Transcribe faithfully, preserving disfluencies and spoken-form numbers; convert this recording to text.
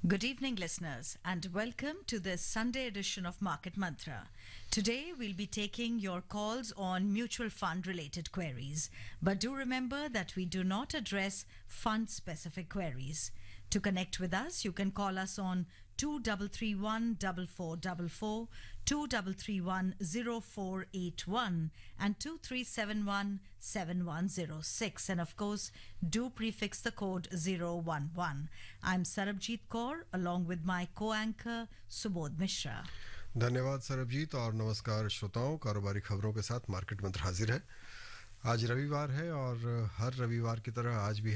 Good evening, listeners, and welcome to this Sunday edition of Market Mantra. Today, we'll be taking your calls on mutual fund related queries. But do remember that we do not address fund specific queries. To connect with us, you can call us on two three three one four four four four, two three three one zero four eight one, and two three seven one seven one zero six. And of course, do prefix the code zero one one. I'm Sarabjit Kaur along with my co-anchor Subodh Mishra. धन्यवाद सरबजीत और नमस्कार श्रोताओं. कारोबारी खबरों के साथ market मंत्र हाजिर है. आज रविवार है और हर रविवार की तरह आज भी